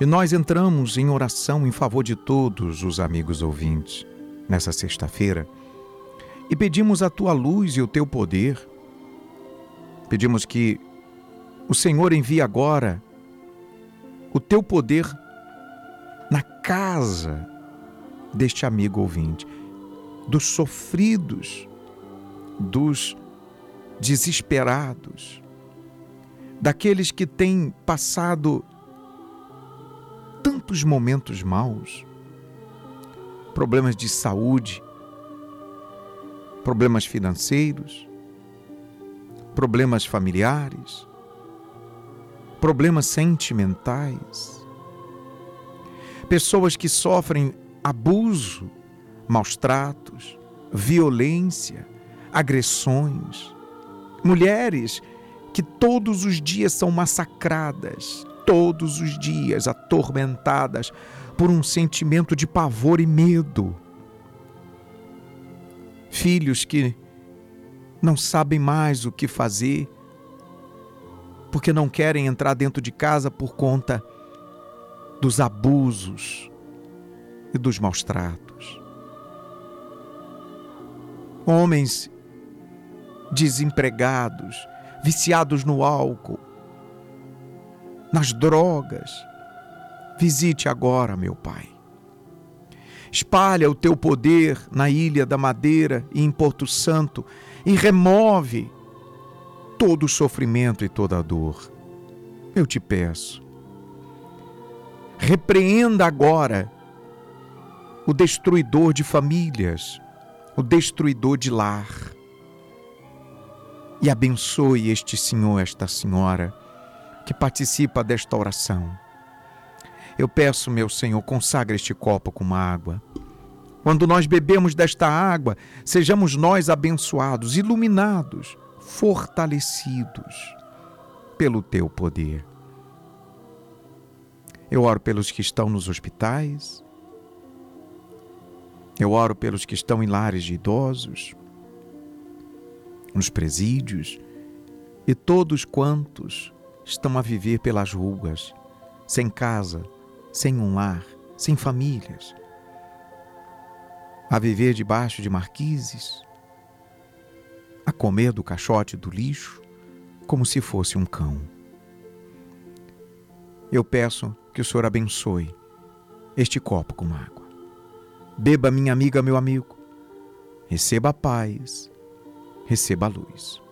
E nós entramos em oração em favor de todos os amigos ouvintes nessa sexta-feira e pedimos a tua luz e o teu poder. Pedimos que o Senhor envie agora o teu poder na casa deste amigo ouvinte, dos sofridos, dos desesperados, daqueles que têm passado tantos momentos maus, problemas de saúde, problemas financeiros, problemas familiares, problemas sentimentais, pessoas que sofrem abuso, maus tratos, violência, agressões, mulheres que todos os dias são massacradas, todos os dias atormentadas por um sentimento de pavor e medo, filhos que não sabem mais o que fazer, porque não querem entrar dentro de casa por conta dos abusos e dos maus tratos. Homens desempregados, viciados no álcool, nas drogas. Visite agora, meu Pai. Espalha o teu poder na Ilha da Madeira e em Porto Santo e remove todo o sofrimento e toda a dor. Eu te peço, repreenda agora o destruidor de famílias, o destruidor de lar, e abençoe este senhor, esta senhora que participa desta oração. Eu peço, meu Senhor, consagra este copo com água. Quando nós bebemos desta água, sejamos nós abençoados, iluminados, fortalecidos pelo teu poder. Eu oro pelos que estão nos hospitais, eu oro pelos que estão em lares de idosos, nos presídios e todos quantos estão a viver pelas ruas, sem casa, sem um lar, sem famílias, a viver debaixo de marquises, a comer do caixote do lixo como se fosse um cão. Eu peço que o Senhor abençoe este copo com água. Beba, minha amiga, meu amigo. Receba a paz, receba a luz.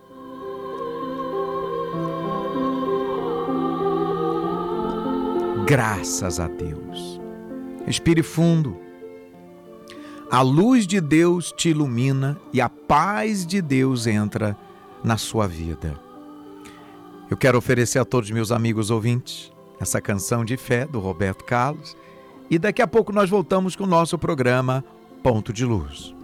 Graças a Deus. Respire fundo. A luz de Deus te ilumina e a paz de Deus entra na sua vida. Eu quero oferecer a todos meus amigos ouvintes essa canção de fé do Roberto Carlos e daqui a pouco nós voltamos com o nosso programa Ponto de Luz.